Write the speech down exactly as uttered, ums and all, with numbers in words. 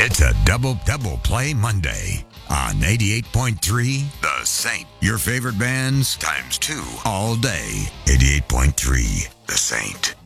It's a double double play Monday on eighty-eight point three The Saint. Your favorite bands times two all day. eighty-eight point three The Saint.